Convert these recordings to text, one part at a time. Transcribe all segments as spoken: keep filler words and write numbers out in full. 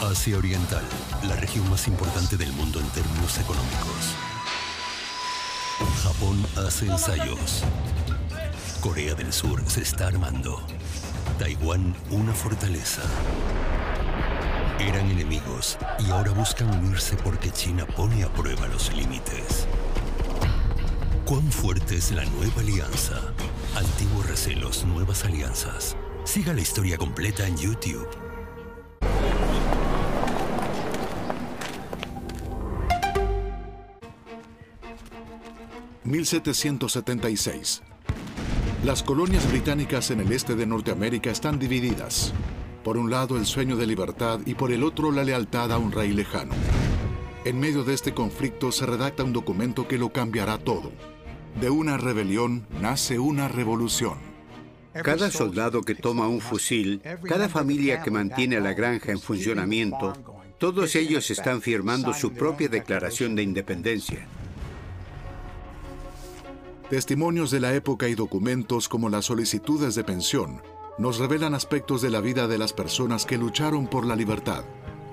Asia Oriental, la región más importante del mundo en términos económicos. Japón hace ensayos. Corea del Sur se está armando. Taiwán, una fortaleza. Eran enemigos y ahora buscan unirse porque China pone a prueba los límites. ¿Cuán fuerte es la nueva alianza? Antiguos recelos, nuevas alianzas. Siga la historia completa en YouTube. mil setecientos setenta y seis. Las colonias británicas en el este de Norteamérica están divididas. Por un lado el sueño de libertad y por el otro la lealtad a un rey lejano. En medio de este conflicto se redacta un documento que lo cambiará todo. De una rebelión nace una revolución. Cada soldado que toma un fusil, cada familia que mantiene la granja en funcionamiento, todos ellos están firmando su propia declaración de independencia. Testimonios de la época y documentos como las solicitudes de pensión nos revelan aspectos de la vida de las personas que lucharon por la libertad.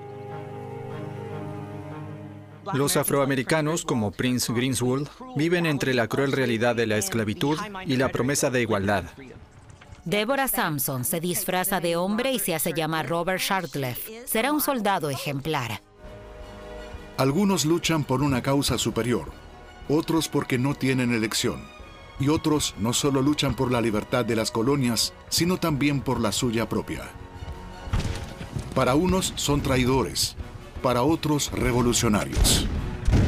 Los afroamericanos, como Prince Greenswald, viven entre la cruel realidad de la esclavitud y la promesa de igualdad. Deborah Sampson se disfraza de hombre y se hace llamar Robert Shartleff. Será un soldado ejemplar. Algunos luchan por una causa superior, otros porque no tienen elección, y otros no solo luchan por la libertad de las colonias, sino también por la suya propia. Para unos son traidores, para otros revolucionarios.